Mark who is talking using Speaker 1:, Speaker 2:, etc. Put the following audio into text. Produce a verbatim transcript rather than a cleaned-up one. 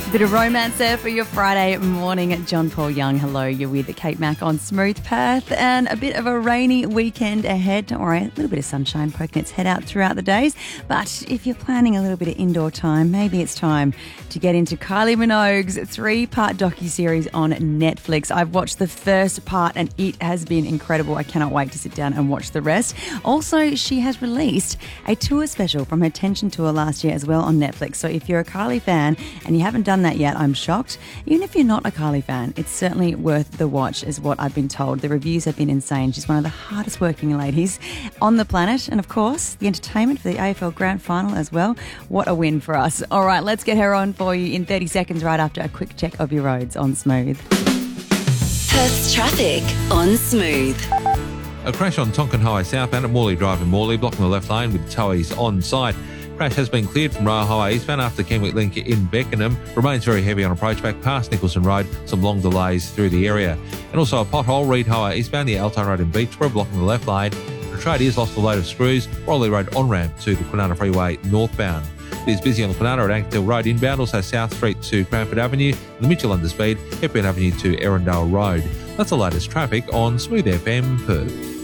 Speaker 1: Bit of romance there for your Friday morning. John Paul Young, hello. You're with Kate Mack on Smooth Perth, and a bit of a rainy weekend ahead. Don't worry, a little bit of sunshine poking its head out throughout the days. But if you're planning a little bit of indoor time, maybe it's time to get into Kylie Minogue's three-part docuseries on Netflix. I've watched the first part and it has been incredible. I cannot wait to sit down and watch the rest. Also, she has released a tour special from her Tension tour last year as well on Netflix. So if you're a Kylie fan and you haven't done that yet, I'm shocked. Even if you're not a Kylie fan, it's certainly worth the watch, is what I've been told. The reviews have been insane. She's one of the hardest working ladies on the planet. And of course, the entertainment for the A F L Grand Final as well. What a win for us. All right, let's get her on for you in thirty seconds right after a quick check of your roads on Smooth.
Speaker 2: Perth's traffic on Smooth.
Speaker 3: A crash on Tonkin Highway southbound at Morley Drive in Morley, blocking the left lane with towies on site. Crash has been cleared from Rail Highway eastbound after the Kenwick Link in Beckenham. Remains very heavy on approach back past Nicholson Road. Some long delays through the area. And also a pothole, Reed Highway eastbound near Alton Road in Beechborough, blocking the left lane. The trade has lost a load of screws. Rolly Road on-ramp to the Kwinana Freeway northbound. It is busy on the Kwinana at Ankdale Road inbound, also South Street to Cranford Avenue, and the Mitchell Underspeed, Hepburn Avenue to Erindale Road. That's the latest traffic on Smooth F M Perth.